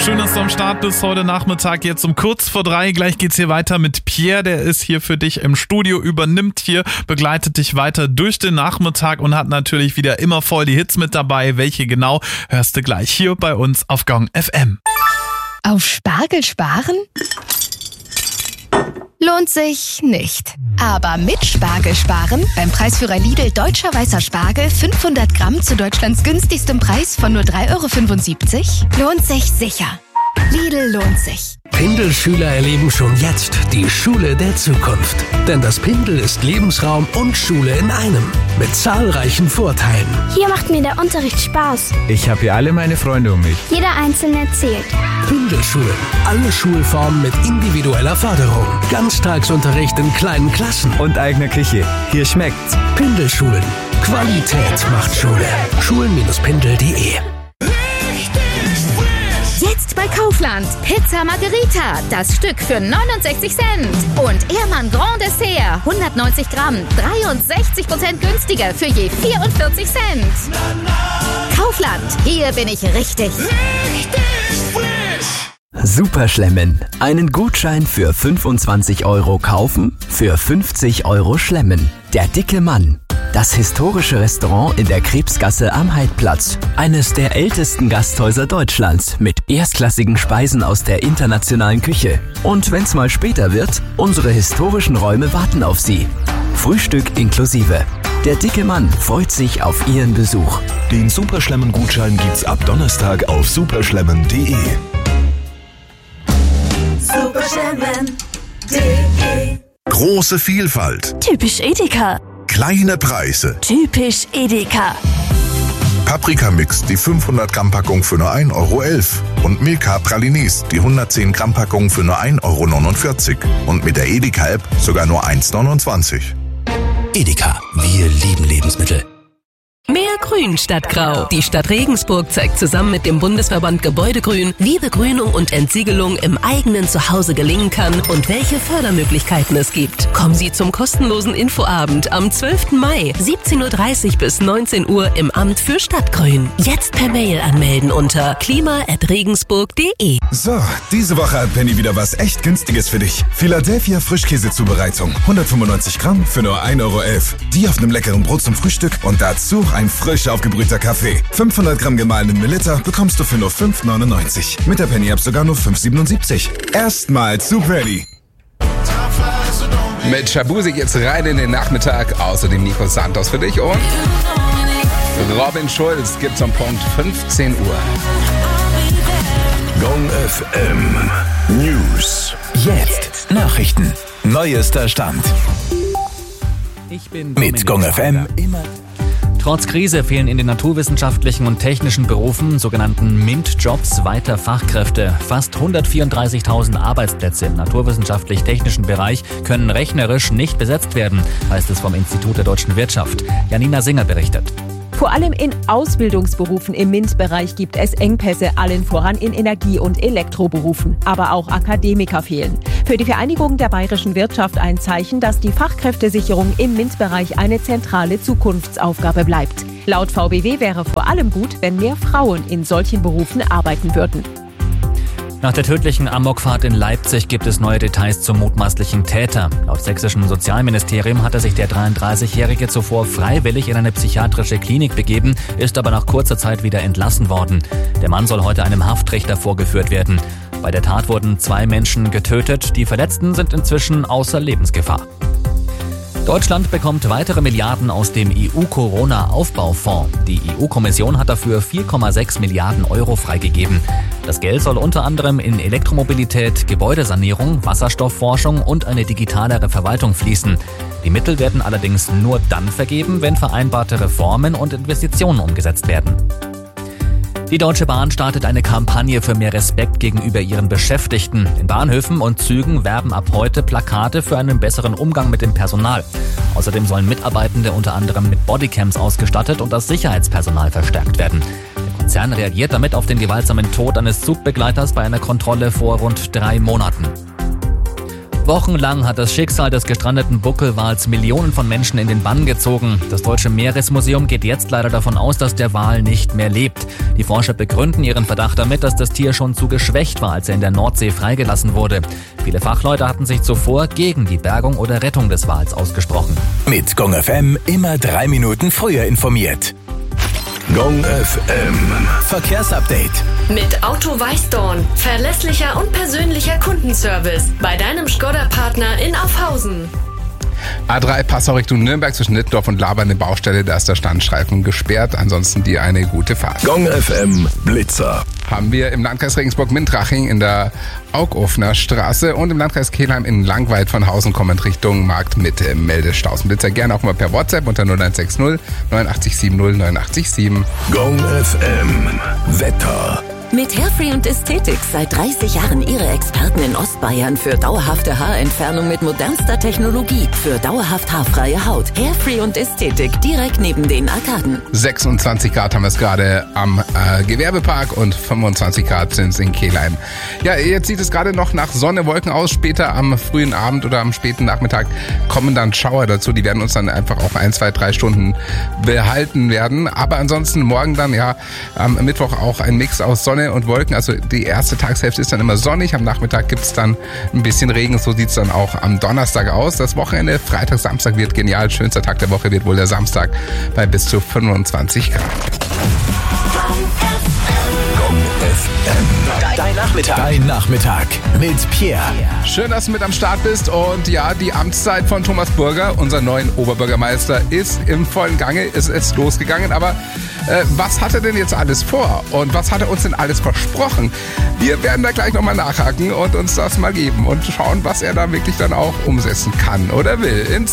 Schön, dass du am Start bist heute Nachmittag, jetzt um kurz vor 3. Gleich geht's hier weiter mit Pierre, der ist hier für dich im Studio, übernimmt hier, begleitet dich weiter durch den Nachmittag und hat natürlich wieder immer voll die Hits mit dabei. Welche genau, hörst du gleich hier bei uns auf Gong FM. Auf Spargel sparen? Lohnt sich nicht. Aber mit Spargel sparen, beim Preisführer Lidl Deutscher Weißer Spargel 500 Gramm zu Deutschlands günstigstem Preis von nur 3,75 €, lohnt sich sicher. Lidl lohnt sich. Pindel-Schüler erleben schon jetzt die Schule der Zukunft. Denn das Pindel ist Lebensraum und Schule in einem. Mit zahlreichen Vorteilen. Hier macht mir der Unterricht Spaß. Ich habe hier alle meine Freunde um mich. Jeder Einzelne zählt. Pindel-Schulen. Alle Schulformen mit individueller Förderung. Ganztagsunterricht in kleinen Klassen. Und eigener Küche. Hier schmeckt's. Pindel-Schulen. Qualität macht Schule. Schulen-pindel.de. Jetzt bei Kaufland. Pizza Margherita, das Stück für 69 Cent. Und Ehrmann Grand Dessert, 190 Gramm, 63% günstiger für je 44 Cent. Kaufland, hier bin ich richtig. Superschlemmen. Einen Gutschein für 25 € kaufen, für 50 € schlemmen. Der dicke Mann. Das historische Restaurant in der Krebsgasse am Heidplatz. Eines der ältesten Gasthäuser Deutschlands mit erstklassigen Speisen aus der internationalen Küche. Und wenn's mal später wird, unsere historischen Räume warten auf Sie. Frühstück inklusive. Der dicke Mann freut sich auf Ihren Besuch. Den Superschlemmen-Gutschein gibt's ab Donnerstag auf superschlemmen.de. Superschlemmen.de. Große Vielfalt. Typisch Edeka. Kleine Preise. Typisch Edeka. Paprika-Mix, die 500 Gramm Packung für nur 1,11 € und Milka Pralines, die 110 Gramm Packung für nur 1,49 € und mit der Edeka-App sogar nur 1,29 €. Edeka. Wir lieben Lebensmittel. Mehr Grün statt Grau. Die Stadt Regensburg zeigt zusammen mit dem Bundesverband Gebäudegrün, wie Begrünung und Entsiegelung im eigenen Zuhause gelingen kann und welche Fördermöglichkeiten es gibt. Kommen Sie zum kostenlosen Infoabend am 12. Mai, 17:30 Uhr bis 19 Uhr im Amt für Stadtgrün. Jetzt per Mail anmelden unter klima@regensburg.de. So, diese Woche hat Penny wieder was echt Günstiges für dich. Philadelphia Frischkäsezubereitung. 195 Gramm für nur 1,11 €. Die auf einem leckeren Brot zum Frühstück und dazu ein frisch aufgebrühter Kaffee. 500 Gramm gemahlenen Melitta bekommst du für nur 5,99 €. Mit der Penny-App sogar nur 5,77 €. Erstmal zu Penny. Mit Shabuzi geht's rein in den Nachmittag. Außerdem Nico Santos für dich und Robin Schulz gibt's um Punkt 15 Uhr. Gong FM News. Jetzt Nachrichten. Neuester Stand. Ich bin mit Gong FM immer. Trotz Krise fehlen in den naturwissenschaftlichen und technischen Berufen, sogenannten MINT-Jobs, weiter Fachkräfte. Fast 134.000 Arbeitsplätze im naturwissenschaftlich-technischen Bereich können rechnerisch nicht besetzt werden, heißt es vom Institut der Deutschen Wirtschaft. Janina Singer berichtet. Vor allem in Ausbildungsberufen im MINT-Bereich gibt es Engpässe, allen voran in Energie- und Elektroberufen. Aber auch Akademiker fehlen. Für die Vereinigung der bayerischen Wirtschaft ein Zeichen, dass die Fachkräftesicherung im MINT-Bereich eine zentrale Zukunftsaufgabe bleibt. Laut VBW wäre vor allem gut, wenn mehr Frauen in solchen Berufen arbeiten würden. Nach der tödlichen Amokfahrt in Leipzig gibt es neue Details zum mutmaßlichen Täter. Laut sächsischen Sozialministerium hatte sich der 33-Jährige zuvor freiwillig in eine psychiatrische Klinik begeben, ist aber nach kurzer Zeit wieder entlassen worden. Der Mann soll heute einem Haftrichter vorgeführt werden. Bei der Tat wurden 2 Menschen getötet, die Verletzten sind inzwischen außer Lebensgefahr. Deutschland bekommt weitere Milliarden aus dem EU-Corona-Aufbaufonds. Die EU-Kommission hat dafür 4,6 Milliarden € freigegeben. Das Geld soll unter anderem in Elektromobilität, Gebäudesanierung, Wasserstoffforschung und eine digitalere Verwaltung fließen. Die Mittel werden allerdings nur dann vergeben, wenn vereinbarte Reformen und Investitionen umgesetzt werden. Die Deutsche Bahn startet eine Kampagne für mehr Respekt gegenüber ihren Beschäftigten. In Bahnhöfen und Zügen werben ab heute Plakate für einen besseren Umgang mit dem Personal. Außerdem sollen Mitarbeitende unter anderem mit Bodycams ausgestattet und das Sicherheitspersonal verstärkt werden. Der Konzern reagiert damit auf den gewaltsamen Tod eines Zugbegleiters bei einer Kontrolle vor rund 3 Monaten. Wochenlang hat das Schicksal des gestrandeten Buckelwals Millionen von Menschen in den Bann gezogen. Das Deutsche Meeresmuseum geht jetzt leider davon aus, dass der Wal nicht mehr lebt. Die Forscher begründen ihren Verdacht damit, dass das Tier schon zu geschwächt war, als er in der Nordsee freigelassen wurde. Viele Fachleute hatten sich zuvor gegen die Bergung oder Rettung des Wals ausgesprochen. Mit Gong FM immer 3 Minuten früher informiert. Gong FM Verkehrsupdate. Mit Auto Weißdorn. Verlässlicher und persönlicher Kundenservice. Bei deinem Škoda-Partner in Aufhausen. A3 Passau Richtung Nürnberg zwischen Nittendorf und Laber eine Baustelle, da ist der Standstreifen gesperrt. Ansonsten dir eine gute Fahrt. Gong FM Blitzer. Haben wir im Landkreis Regensburg-Mintraching in der Augofner Straße und im Landkreis Kelheim in Langweid von Hausen kommend Richtung Marktmitte Meldestaus. Blitzer gerne auch mal per WhatsApp unter 0160 89 70 89 7. Gong FM Wetter. Mit Hairfree und Ästhetik seit 30 Jahren Ihre Experten in Ostbayern für dauerhafte Haarentfernung mit modernster Technologie. Für dauerhaft haarfreie Haut. Hairfree und Ästhetik direkt neben den Arkaden. 26 Grad haben wir es gerade am Gewerbepark und 25 Grad sind es in Kelheim. Ja, jetzt sieht es gerade noch nach Sonne, Wolken aus. Später am frühen Abend oder am späten Nachmittag kommen dann Schauer dazu. Die werden uns dann einfach auch 1, 2, 3 Stunden behalten werden. Aber ansonsten morgen dann ja am Mittwoch auch ein Mix aus Sonne und Wolken, also die erste Tagshälfte ist dann immer sonnig, am Nachmittag gibt es dann ein bisschen Regen, so sieht es dann auch am Donnerstag aus. Das Wochenende, Freitag, Samstag wird genial, schönster Tag der Woche wird wohl der Samstag bei bis zu 25 Grad. Dein Nachmittag mit Pierre. Schön, dass du mit am Start bist und ja, die Amtszeit von Thomas Burger, unserem neuen Oberbürgermeister, ist im vollen Gange, ist jetzt losgegangen, aber was hat er denn jetzt alles vor und was hat er uns denn alles versprochen? Wir werden da gleich nochmal nachhaken und uns das mal geben und schauen, was er da wirklich dann auch umsetzen kann oder will. In